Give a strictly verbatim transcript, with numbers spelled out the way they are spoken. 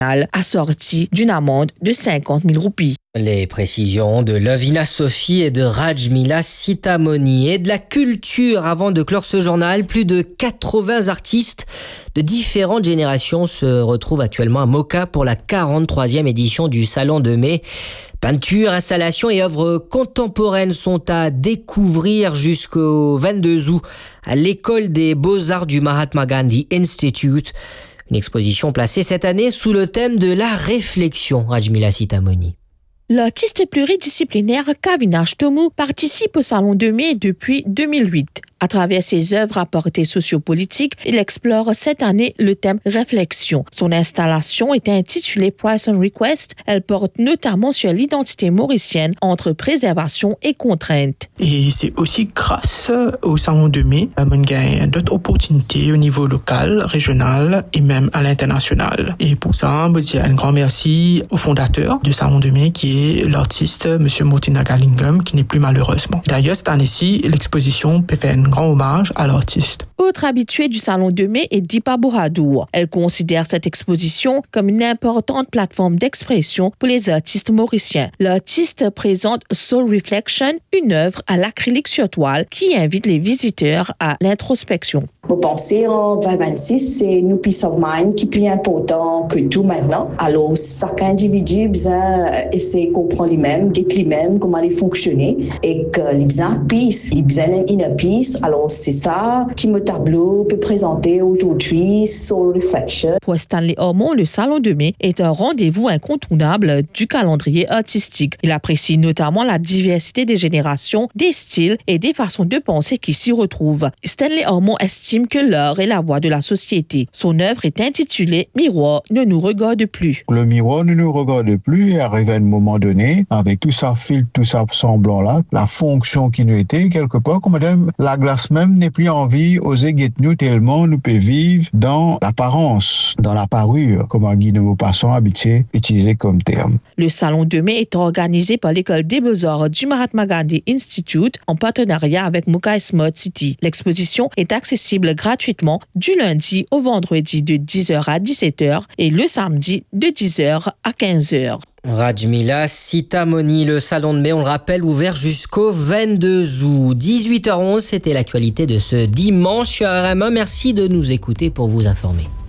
assortie d'une amende de cinquante mille roupies. Les précisions de Lovina Sophie et de Rajmila Sitamoni. Et de la culture avant de clore ce journal. Plus de quatre-vingts artistes de différentes générations se retrouvent actuellement à Moka pour la quarante-troisième édition du Salon de mai. Peinture, installations et œuvres contemporaines sont à découvrir jusqu'au vingt-deux août à l'école des beaux-arts du Mahatma Gandhi Institute. Une exposition placée cette année sous le thème de la réflexion. Rajmila Sitamoni. L'artiste pluridisciplinaire Kavinash Tomu participe au Salon de mai depuis deux mille huit. À travers ses œuvres à portée sociopolitique, il explore cette année le thème réflexion. Son installation est intitulée Price and Request. Elle porte notamment sur l'identité mauricienne entre préservation et contrainte. Et c'est aussi grâce au Salon de mai qu'on gagne d'autres opportunités au niveau local, régional et même à l'international. Et pour ça, je dis un grand merci au fondateur du Salon de mai qui est l'artiste M. Moti Nagalingam qui n'est plus malheureusement. D'ailleurs, cette année-ci, l'exposition peut faire un grand hommage à l'artiste. Autre habituée du Salon de mai est Dipa Bouradour. Elle considère cette exposition comme une importante plateforme d'expression pour les artistes mauriciens. L'artiste présente Soul Reflection, une œuvre à l'acrylique sur toile qui invite les visiteurs à l'introspection. Vous pensez en vingt vingt-six, c'est nous peace of mind qui est plus important que tout maintenant. Alors, chaque individu besoin essayer de comprendre lui-même, d'être lui-même, comment il fonctionne et que les besoin peace, les besoin inner peace. Alors, c'est ça qui me tableau peut présenter aujourd'hui Soul Reflection. Pour Stanley Ormond, le Salon de mai est un rendez-vous incontournable du calendrier artistique. Il apprécie notamment la diversité des générations, des styles et des façons de penser qui s'y retrouvent. Stanley Ormond estime que l'art est la voix de la société. Son œuvre est intitulée « Miroir ne nous regarde plus ». Le miroir ne nous regarde plus et arrive à un moment donné, avec tout ça filtre, tout ça semblant-là, la fonction qui nous était, quelque part, comme madame, la glace même n'est plus envie, oser guetter nous tellement nous peut vivre dans l'apparence, dans la parure, comme un Guy de Maupassant habitué utilisé comme terme. Le Salon de mai est organisé par l'École des Beaux-Arts du Mahatma Gandhi Institute en partenariat avec Moka Smart City. L'exposition est accessible gratuitement du lundi au vendredi de dix heures à dix-sept heures et le samedi de dix heures à quinze heures. Rajmila Sitamoni, le Salon de mai, on le rappelle, ouvert jusqu'au vingt-deux août. dix-huit heures onze, c'était l'actualité de ce dimanche sur R M un. Merci de nous écouter pour vous informer.